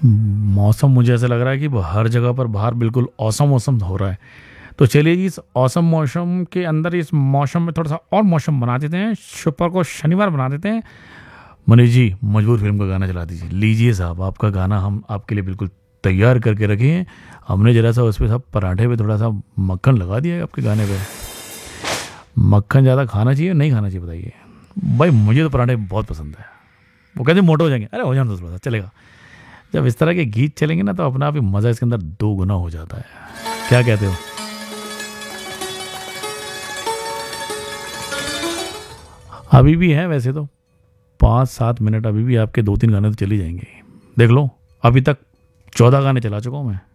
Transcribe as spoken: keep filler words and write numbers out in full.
मौसम मुझे ऐसा लग रहा है कि वो हर जगह पर बाहर बिल्कुल औसम मौसम हो रहा है। तो चलिए जी, इस औसम मौसम के अंदर इस मौसम में थोड़ा सा और मौसम बना देते हैं, शुक्र को शनिवार बना देते हैं। मनीष जी, मजबूर फिल्म का गाना चला दीजिए। लीजिए साहब, आपका गाना हम आपके लिए बिल्कुल तैयार करके रखे हैं। हमने जरा सा उस पर साहब पराठे पे थोड़ा सा मक्खन लगा दिया है आपके गाने पे। मक्खन ज़्यादा खाना चाहिए नहीं खाना चाहिए बताइए भाई? मुझे तो पराठे बहुत पसंद है। वो कहते हैं मोटे हो जाएंगे, अरे हो जाना तो थोड़ा सा चलेगा। जब इस तरह के गीत चलेंगे ना तो अपना आप ही मज़ा इसके अंदर दो गुना हो जाता है। क्या कहते हो? अभी भी है वैसे तो पाँच सात मिनट, अभी भी आपके दो तीन गाने तो चले जाएंगे। देख लो, अभी तक चौदह गाने चला चुका हूँ मैं।